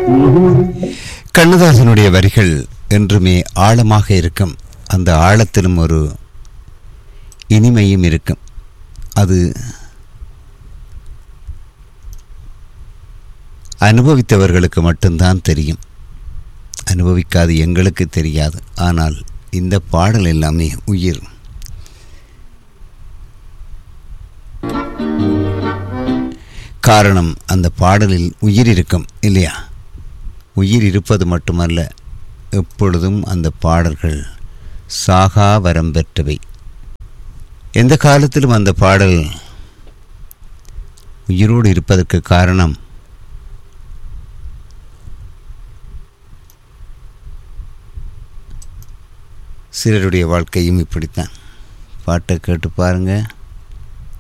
கண்ணதாசனுடைய வரிகள் என்றுமே ஆழமாக இருக்கும். அந்த ஆழத்திலும் ஒரு இனிமையும் இருக்கும். அது அனுபவித்தவர்களுக்கு மட்டும்தான் தெரியும். அனுபவிக்காது எங்களுக்கு தெரியாது. ஆனால் இந்த பாடல் எல்லாமே உயிர். காரணம், அந்த பாடலில் உயிர் இருக்கும் இல்லையா? உயிர் இருப்பது மட்டுமல்ல, எப்பொழுதும் அந்த பாடல்கள் சாகா வரம் பெற்றவை. எந்த காலத்திலும் அந்த பாடல் உயிரோடு இருப்பதற்கு காரணம் சிலருடைய வாழ்க்கையும் இப்படித்தான். பாட்டை கேட்டு பாருங்கள்.